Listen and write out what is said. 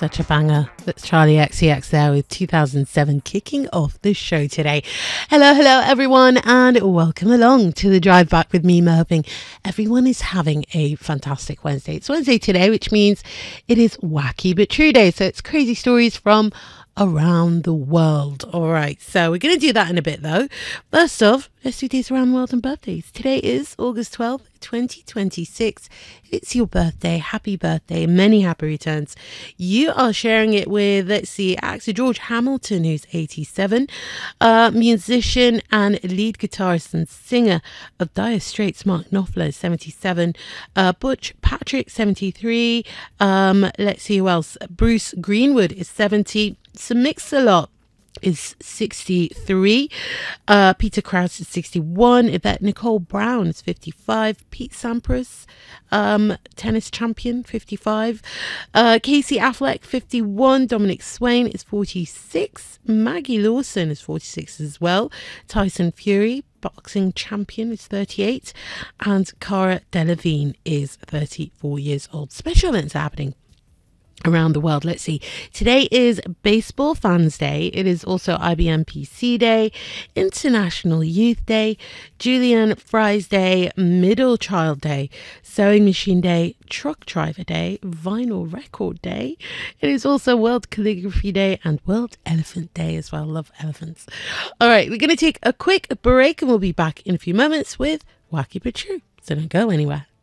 Such a banger. That's Charlie XCX there with 2007 kicking off the show today. Hello everyone, and welcome along to the drive back with me, Mo. Hoping everyone is having a fantastic Wednesday. It's Wednesday today, which means it is Wacky But True Day. So it's crazy stories from around the world. All right, so we're going to do that in a bit though. First off, let's do days around the world and birthdays. Today is August 12th, 2026. If it's your birthday, happy birthday, many happy returns. You are sharing it with, let's see, actor George Hamilton, who's 87, musician and lead guitarist and singer of Dire Straits, Mark Knopfler, 77, Butch Patrick, 73, let's see who else, Bruce Greenwood is 70, Sir Mix-a-Lot is 63, Peter Krause is 61, Yvette Nicole Brown is 55, Pete Sampras, tennis champion, 55, Casey Affleck, 51, Dominic Swain is 46, Maggie Lawson is 46 as well, Tyson Fury, boxing champion, is 38, and Cara Delevingne is 34 years old. Special events happening around the world. Let's see. Today is Baseball Fans Day. It is also IBM PC Day, International Youth Day, Julian Fries Day, Middle Child Day, Sewing Machine Day, Truck Driver Day, Vinyl Record Day. It is also World Calligraphy Day and World Elephant Day as well. Love elephants. All right, we're going to take a quick break and we'll be back in a few moments with Wacky But True. So don't go anywhere.